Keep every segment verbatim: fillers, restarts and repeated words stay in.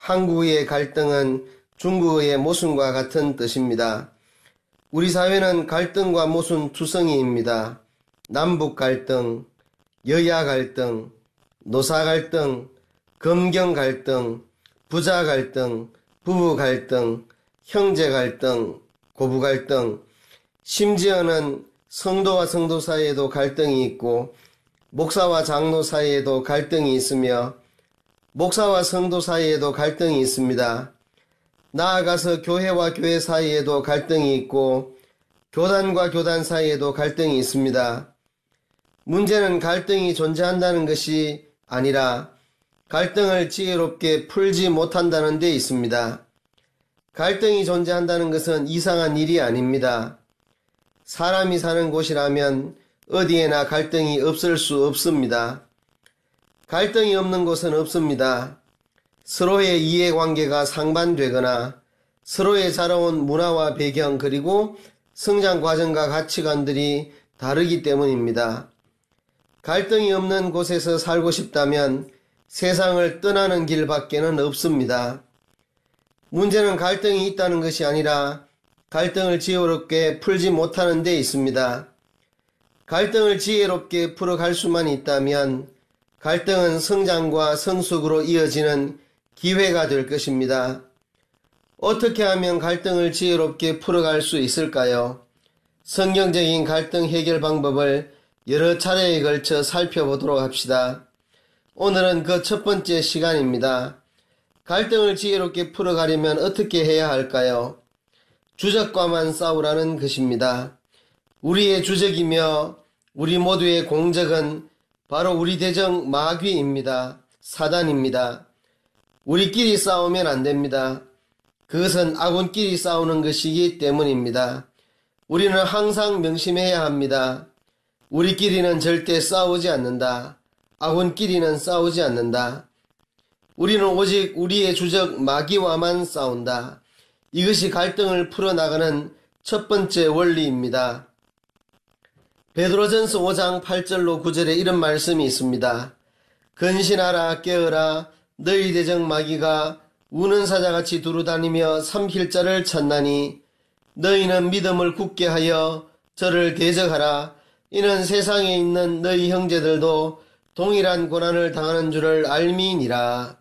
한국의 갈등은 중국의 모순과 같은 뜻입니다. 우리 사회는 갈등과 모순 투성이입니다. 남북 갈등, 여야 갈등, 노사 갈등, 검경 갈등, 부자 갈등, 부부 갈등, 형제 갈등, 고부 갈등, 심지어는 성도와 성도 사이에도 갈등이 있고 목사와 장로 사이에도 갈등이 있으며 목사와 성도 사이에도 갈등이 있습니다. 나아가서 교회와 교회 사이에도 갈등이 있고 교단과 교단 사이에도 갈등이 있습니다. 문제는 갈등이 존재한다는 것이 아니라 갈등을 지혜롭게 풀지 못한다는 데 있습니다. 갈등이 존재한다는 것은 이상한 일이 아닙니다. 사람이 사는 곳이라면 어디에나 갈등이 없을 수 없습니다. 갈등이 없는 곳은 없습니다. 서로의 이해관계가 상반되거나 서로의 자라온 문화와 배경 그리고 성장 과정과 가치관들이 다르기 때문입니다. 갈등이 없는 곳에서 살고 싶다면 세상을 떠나는 길밖에는 없습니다. 문제는 갈등이 있다는 것이 아니라 갈등을 지혜롭게 풀지 못하는 데 있습니다. 갈등을 지혜롭게 풀어갈 수만 있다면 갈등은 성장과 성숙으로 이어지는 기회가 될 것입니다. 어떻게 하면 갈등을 지혜롭게 풀어갈 수 있을까요? 성경적인 갈등 해결 방법을 여러 차례에 걸쳐 살펴보도록 합시다. 오늘은 그 첫 번째 시간입니다. 갈등을 지혜롭게 풀어가려면 어떻게 해야 할까요? 주적과만 싸우라는 것입니다. 우리의 주적이며 우리 모두의 공적은 바로 우리 대적 마귀입니다. 사단입니다. 우리끼리 싸우면 안 됩니다. 그것은 아군끼리 싸우는 것이기 때문입니다. 우리는 항상 명심해야 합니다. 우리끼리는 절대 싸우지 않는다. 아군끼리는 싸우지 않는다. 우리는 오직 우리의 주적 마귀와만 싸운다. 이것이 갈등을 풀어나가는 첫 번째 원리입니다. 베드로전서 오 장 팔 절로 구 절에 이런 말씀이 있습니다. 근신하라 깨어라 너희 대적 마귀가 우는 사자같이 두루다니며 삼킬 자를 찾나니 너희는 믿음을 굳게 하여 저를 대적하라. 이는 세상에 있는 너희 형제들도 동일한 고난을 당하는 줄을 알미니라.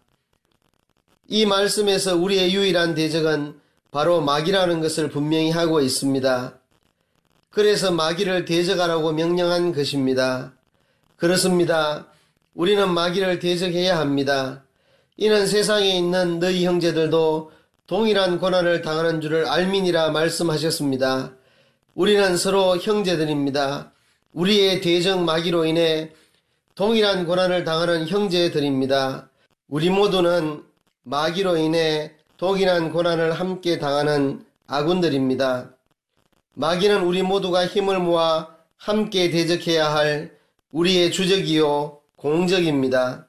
이 말씀에서 우리의 유일한 대적은 바로 마귀라는 것을 분명히 하고 있습니다. 그래서 마귀를 대적하라고 명령한 것입니다. 그렇습니다. 우리는 마귀를 대적해야 합니다. 이는 세상에 있는 너희 형제들도 동일한 고난을 당하는 줄을 알미니라 말씀하셨습니다. 우리는 서로 형제들입니다. 우리의 대적 마귀로 인해 동일한 고난을 당하는 형제들입니다. 우리 모두는 마귀로 인해 동일한 고난을 함께 당하는 아군들입니다. 마귀는 우리 모두가 힘을 모아 함께 대적해야 할 우리의 주적이요 공적입니다.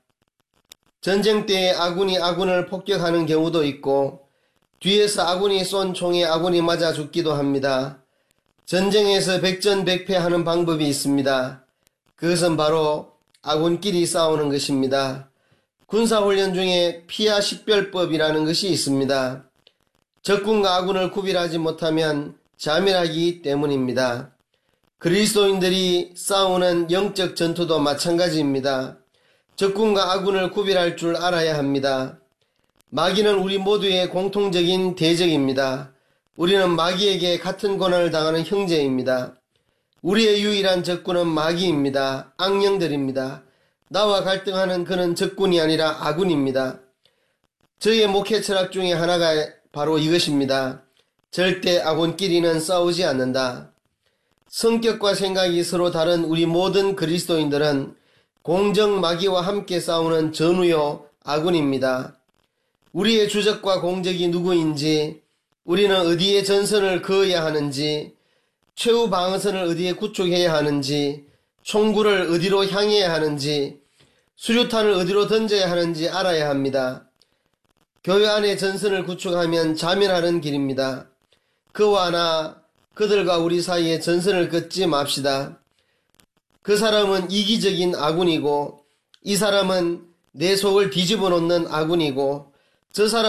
전쟁 때에 아군이 아군을 폭격하는 경우도 있고 뒤에서 아군이 쏜 총에 아군이 맞아 죽기도 합니다. 전쟁에서 백전백패하는 방법이 있습니다. 그것은 바로 아군끼리 싸우는 것입니다. 군사훈련 중에 피하식별법이라는 것이 있습니다. 적군과 아군을 구별하지 못하면 자멸하기 때문입니다. 그리스도인들이 싸우는 영적 전투도 마찬가지입니다. 적군과 아군을 구별할 줄 알아야 합니다. 마귀는 우리 모두의 공통적인 대적입니다. 우리는 마귀에게 같은 고난을 당하는 형제입니다. 우리의 유일한 적군은 마귀입니다. 악령들입니다. 나와 갈등하는 그는 적군이 아니라 아군입니다. 저의 목회 철학 중에 하나가 바로 이것입니다. 절대 아군끼리는 싸우지 않는다. 성격과 생각이 서로 다른 우리 모든 그리스도인들은 공적 마귀와 함께 싸우는 전우요 아군입니다. 우리의 주적과 공적이 누구인지, 우리는 어디에 전선을 그어야 하는지, 최후 방어선을 어디에 구축해야 하는지, 총구를 어디로 향해야 하는지, 수류탄을 어디로 던져야 하는지 알아야 합니다. 교회 안에 전선을 구축하면 자멸하는 길입니다. 그와 나, 그들과 우리 사이에 전선을 긋지 맙시다. 그 사람은 이기적인 아군이고 이 사람은 내 속을 뒤집어 놓는 아군이고 저 사람